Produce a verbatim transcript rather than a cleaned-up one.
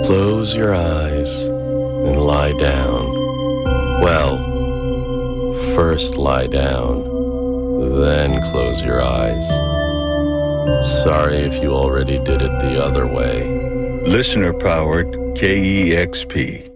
Close your eyes and lie down. Well, first lie down, then close your eyes. Sorry if you already did it the other way. Listener-powered K E X P.